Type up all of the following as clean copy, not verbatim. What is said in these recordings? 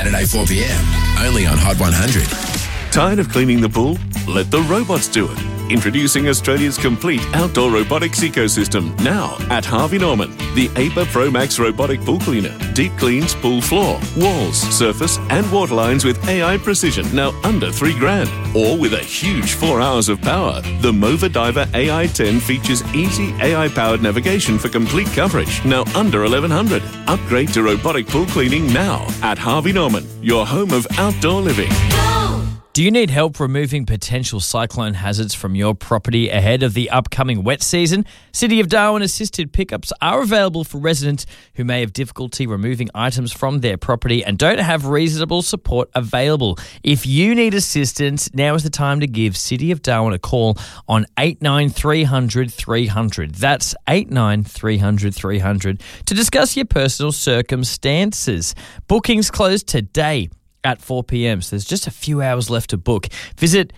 Saturday 4 p.m. Only on Hot 100. Tired of cleaning the pool? Let the robots do it. Introducing Australia's complete outdoor robotics ecosystem now at Harvey Norman. The APA Pro Max robotic pool cleaner. Deep cleans pool floor, walls, surface and water lines with AI precision, now under $3,000. Or with a huge 4 hours of power. The Mova Diver AI10 features easy AI-powered navigation for complete coverage, now under $1,100. Upgrade to robotic pool cleaning now at Harvey Norman, your home of outdoor living. Do you need help removing potential cyclone hazards from your property ahead of the upcoming wet season? City of Darwin assisted pickups are available for residents who may have difficulty removing items from their property and don't have reasonable support available. If you need assistance, now is the time to give City of Darwin a call on 89 300 300. That's 89 300 300 to discuss your personal circumstances. Bookings close today at 4 p.m, so there's just a few hours left to book. Visit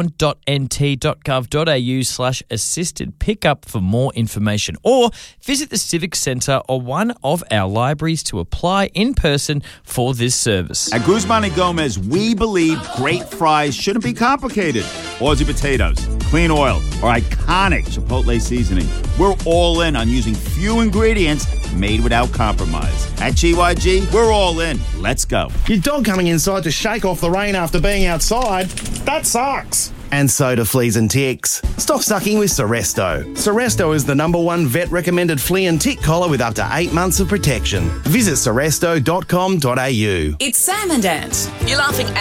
darwin.nt.gov.au/assisted pickup for more information, or visit the Civic Centre or one of our libraries to apply in person for this service. At Guzman y Gomez, we believe great fries shouldn't be complicated. Aussie potatoes, clean oil, or iconic Chipotle seasoning. We're all in on using few ingredients made without compromise. At GYG, we're all in. Let's go. Your dog coming inside to shake off the rain after being outside? That sucks. And so do fleas and ticks. Stop sucking with Seresto. Seresto is the #1 vet-recommended flea and tick collar with up to 8 months of protection. Visit seresto.com.au. It's Sam and Ant. You're laughing